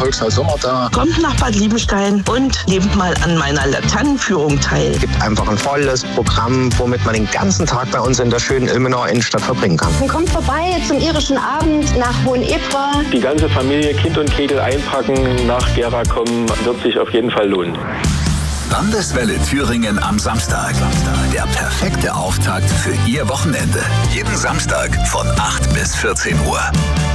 Volkshaus Sommerda. Kommt nach Bad Liebenstein und nehmt mal an meiner Laternenführung teil. Es gibt einfach ein volles Programm, womit man den ganzen Tag bei uns in der schönen Ilmenauer Innenstadt verbringen kann. Und kommt vorbei zum irischen Abend nach Hohenebra. Die ganze Familie, Kind und Kegel einpacken, nach Gera kommen, wird sich auf jeden Fall lohnen. Landeswelle Thüringen am Samstag. Der perfekte Auftakt für Ihr Wochenende. Jeden Samstag von 8 bis 14 Uhr.